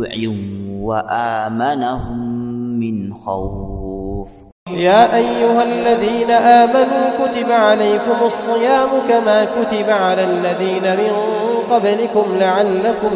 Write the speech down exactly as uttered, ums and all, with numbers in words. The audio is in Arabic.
جوع وآمنهم من خوف. يا أيها الذين آمنوا كتب عليكم الصيام كما كتب على الذين من قبلكم لعلكم